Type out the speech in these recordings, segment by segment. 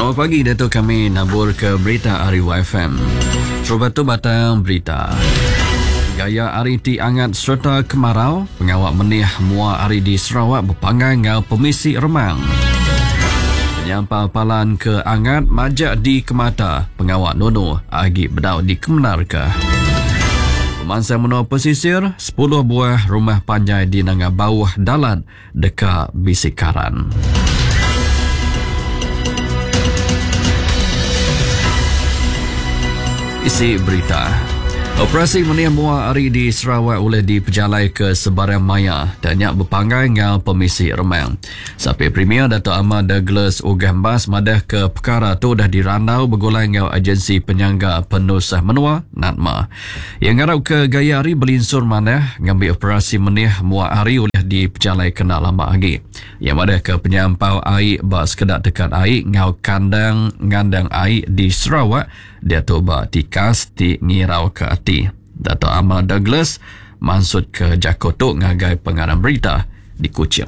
Selamat pagi, Dato' kami nabur ke berita Ariwa FM. Terbatu batang berita. Gaya ariti angat serta kemarau, pengawak menih mua ari di Sarawak berpanggai ngau pemisi remang. Penyampau palan ke angat majak di Kemata, pengawak nono agi bedau di Kemenarga. Pemansang menua pesisir, 10 buah rumah panjai di Nangah Bawah Dalat dekat Bisikaran. Isi berita. Operasi menih mua ari di Sarawak oleh diperjalai ke sebarang maya dan nyak berpanggai ngau pemisi remang. Sapi Premier Dato' Ahmad Douglas Ugambas madah ke perkara tu dah dirandau bergolai ngau agensi penyangga penusah menua NATMA. Yang ngarau ke gaya ari belinsur manah ngambil operasi menih mua ari oleh diperjalai kena lama lagi. Yang madah ke penyampau air bak sekedar dekat air ngau kandang ngandang air di Sarawak dia toba tikas di ngirau ke hati. Dato' Ahmad Douglas maksud ke Jakotok ngagai pengarang berita di Kuching.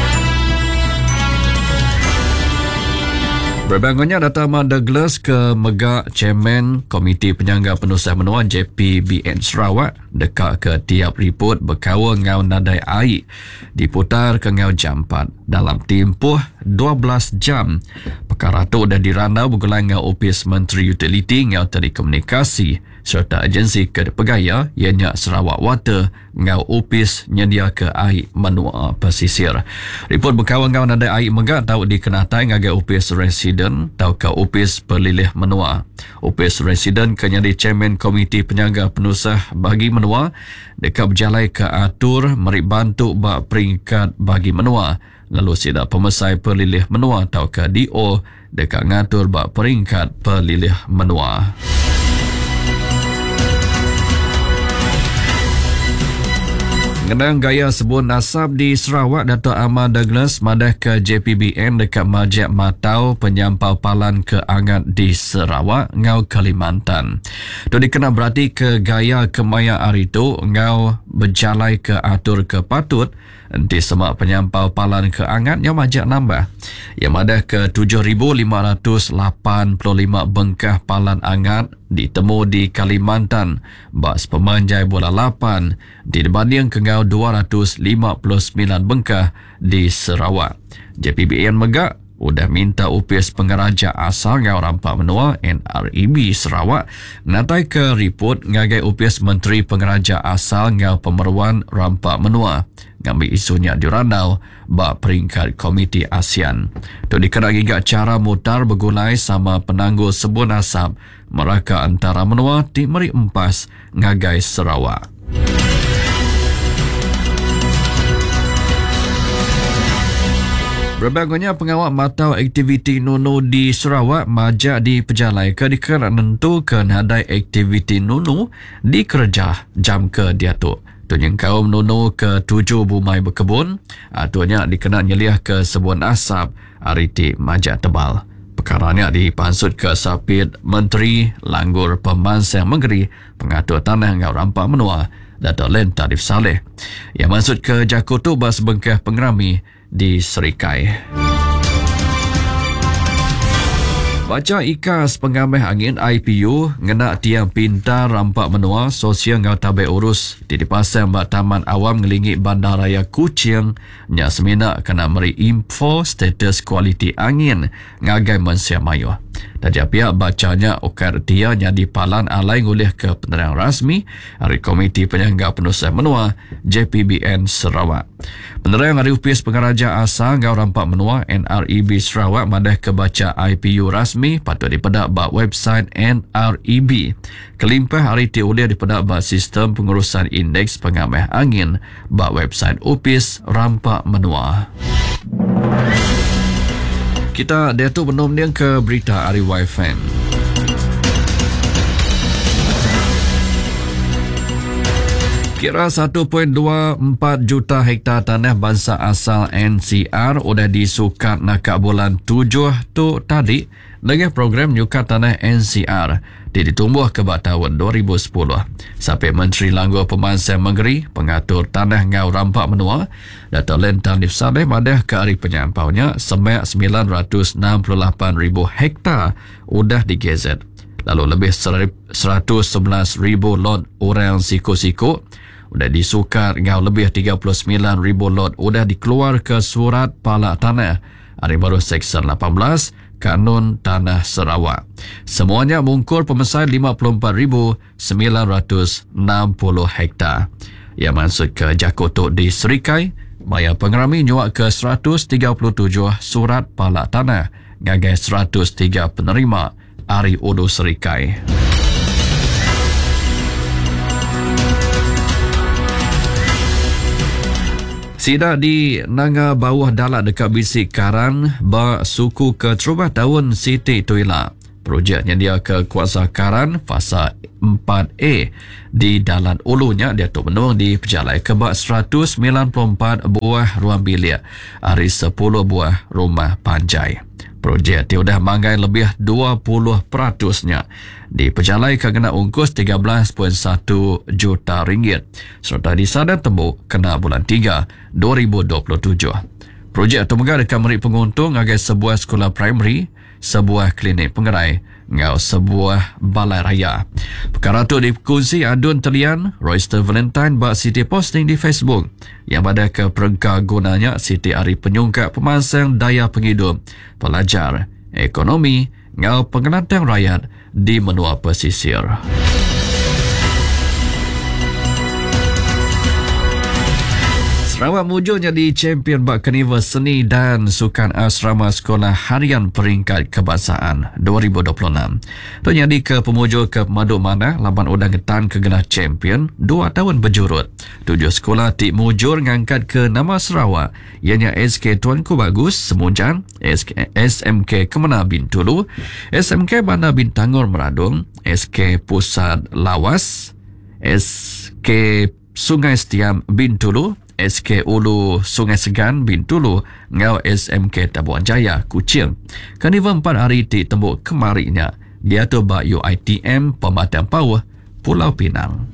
Berbangunnya Dato' Ahmad Douglas ke megak Chairman Komiti Penyangga Penusah Menua JPBN Sarawak dekat ke tiap report berkawa ngau nadai air diputar ke ngau jam 4 dalam tempoh 12 jam. Perkara tu dah dirandau bergolai ngau Opis Menteri Utiliti ngau Telekomunikasi serta agensi kedepegaya ianya Sarawak Water ngau Opis nyedia ke air menua pesisir. Report berkawan ngau nadai air megak tahu dikenatai ngagai Opis Resident tau ke Opis Pelilih Menua. Opis Resident kenyadi Chairman Komiti Penyangga Penusah bagi menua dekat berjalai ke atur meri bantu bak peringkat bagi menua. Lalu sida pemesai pelilih menua tau ke DO dekat ngatur bak peringkat pelilih menua. Ngenang gaya sebun nasab di Sarawak, Dato' Ahmad Douglas madah ke JPBN dekat Majak Matau penyampau palan ke angat di Sarawak ngau Kalimantan. Tu dikena berarti ke gaya kemaya hari tu ngau berjalai ke atur ke patut nanti semak penyampau palan ke angat yang majak nambah. Yang madah ke 7,585 bengkah palan angat ditemu di Kalimantan bak pemanjai bola 8 dibanding ke ngau 259 bengkah di Sarawak. JPBN megak udah minta Opis Pengaraja Asal ngau Rampak Menua NREB Sarawak natai ke report ngagai Opis Menteri Pengaraja Asal ngau Pemeruan Rampak Menua ngambil isunya dirandau bak peringkat Komiti ASEAN. Tu dikena gigak cara mutar bergulai sama penangguh sebun asap meraka antara menua di Meri Empas ngagai Sarawak. Berbagai pengawak matau aktiviti nunu di Sarawak majak di pejalai ke dikena nentukan hadai aktiviti nunu di kerja jam ke diatuk. Tunya kaum nunu ke 7 bumai berkebun, atunya dikena nyeliah ke sebuah asap ariti majak tebal. Perkaranya dipansut ke Sapit Menteri Langgur Pemansang Menggeri Pengatur Tanah ngau Rampak Menua Dato' Len Tarif Saleh yang maksud ke Jakotok bas bengkah pengerami di Serikai. Baca ikas pengamih angin IPU ngena tiang pintar Rampak Menua sosial ngau tabai urus di dipasang bak Taman Awam ngelingi Bandaraya Kuching nya semina kena meri info status kualiti angin ngagai Malaysia Mayu. Tajak pihak bacanya ukar dia nyadi palan alai ngulih ke penerang rasmi dari Komiti Penyangga Penusah Menua JPBN Sarawak. Penerang dari Opis Pengaraja Asal ngau Rampak Menua NREB Sarawak madah ke baca IPU rasmi patut dipedak bak website NREB. Kelimpah hari tiulia dipedak bak sistem pengurusan indeks pengamih angin bak website Opis Rampak Menua. Kita Datuk Benom dia ke berita Ariwa FM. Kira 1.24 juta hektar tanah bangsa asal NCR sudah disukat nak bulan 7 tu tadi Dengan program Nyukat Tanah NCR ditumbuh ke tahun 2010. Sampai Menteri Langgur Pemansang Menggeri, pengatur tanah ngau rampak menua, Dato' Len Tan Lip Saleh madah ke hari penyampaunya sebanyak 968,000 hektar udah digezet. Lalu lebih 111,000 lot orang siku-siku udah disukar ngau lebih 39,000 lot udah dikeluar ke surat palak tanah hari baru Seksyen 18 Kanun Tanah Sarawak. Semuanya mengungkur pemesanan 54,960 hektar. Yang masuk ke Jakotok di Serikai, bayar pengerami nyuak ke 137 surat palak tanah ngagai 103 penerima Ari Udu Serikai. Sida di Nanga Bawah Dalat dekat Bisik Karan, suku ke Terubah Tahun Siti Tuila. Projeknya dia ke Kuasa Karan, fasa 4A di Dalan Ulunya, dia tu menung di Pejalai kebak 194 buah ruang bilik, hari 10 buah rumah panjai. Projek dia dah manggai lebih 20%-nya. Di Pejalai kena ungkus 13.1 juta ringgit. Serta di Sadar Tembuk kena bulan 3, 2027. Projek itu menggah dekat merik penguntung agar sebuah sekolah primary, sebuah klinik pengerai, ngau sebuah balai raya. Perkara itu dikongsi Adun Telian, Royster Valentine bak Siti posting di Facebook. Yang pada ke perengkah gunanya Siti Ari penyungkat pemansang daya penghidup, pelajar, ekonomi, ngau pengelantang rakyat di menua pesisir. Sarawak muju jadi champion bak Karnival Seni dan Sukan Asrama Sekolah Harian Peringkat Kebangsaan 2026. Itu jadi ke pemuju ke Pemadu Mana, laban udang getan kegenah champion 2 tahun berjurut. 7 sekolah tik mujur ngangkat ke nama Sarawak, ianya SK Tuanku Bagus Semunjan, SMK Kemana Bintulu, SMK Bandar Bintangor Meradung, SK Pusat Lawas, SK Sungai Setiam Bintulu, SK Ulu Sungai Segan Bintulu, ngau SMK Tabuan Jaya Kuching. Karnival 4 hari di tembuk kemarinya, dia tu bak UiTM Pematang Pauh, Pulau Pinang.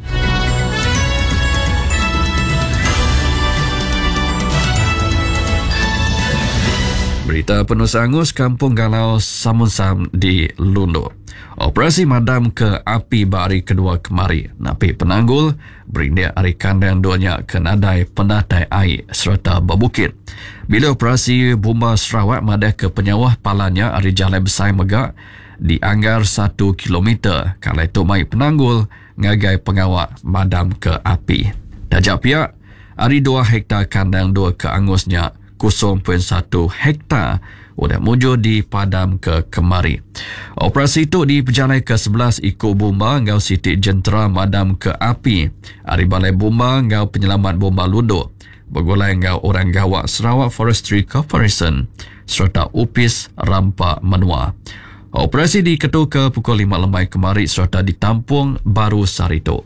Berita penuh sangus Kampung Galau Samunsam di Lundu. Operasi madam ke api bari kedua kemari. Napi penanggul berindia hari kandang duanya ke nadai penatai air serta berbukit. Bila operasi bomba Sarawak madah ke penyawah palanya hari Jalan Besar Megak dianggar 1 kilometer. Kalau itu mai penanggul ngagai pengawal madam ke api. Dajak pihak hari 2 hektar kandang 2 ke angusnya 0.1 hektar udah muncul di padam ke kemari. Operasi itu di Pejalai ke-11 ikut bomba ngau Siti Jentera madam ke api. Hari balai bomba ngau penyelamat bomba Lundu. Bergulai ngau orang gawak Sarawak Forestry Corporation serta UPIS Rampak Menua. Operasi diketuk ke pukul 5 lemai kemari serta ditampung Baru Sarito.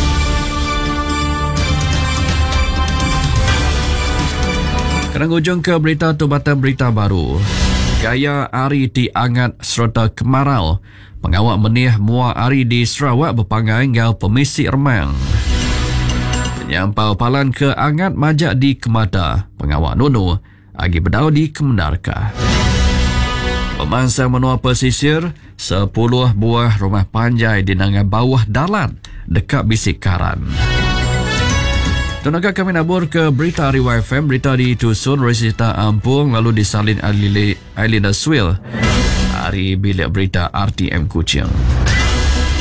Kerang ujung ke berita tubatan berita baru. Gaya Ari diangat serta kemarau. Pengawal menih mua Ari di Sarawak berpangai ngau Permisi Remang. Penyampau palan ke angat majak di Kemada. Pengawal Nunu agi berdau di Kemendarkah. Pemansang menua pesisir 10 buah rumah panjai di Nanga Bawah Dalat dekat Bisik Karan. Tenaga kami nabur ke berita Riwai FM, berita ditusun Rosita Ampung lalu disalin Ailina Swil hari bilik berita RTM Kuching.